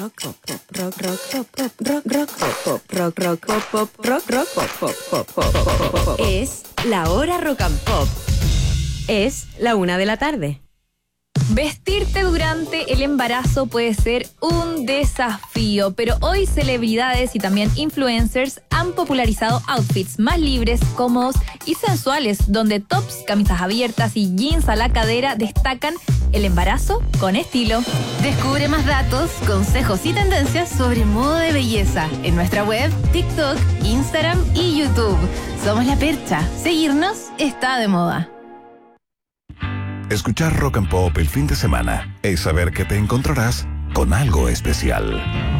Es la hora rock and pop. Es la 1:00 p.m. Vestirte durante el embarazo puede ser un desafío, pero hoy celebridades y también influencers han popularizado outfits más libres, cómodos y sensuales, donde tops, camisas abiertas y jeans a la cadera destacan el embarazo con estilo. Descubre más datos, consejos y tendencias sobre moda de belleza en nuestra web, TikTok, Instagram y YouTube. Somos La Percha. Seguirnos está de moda. Escuchar Rock and Pop el fin de semana es saber que te encontrarás con algo especial.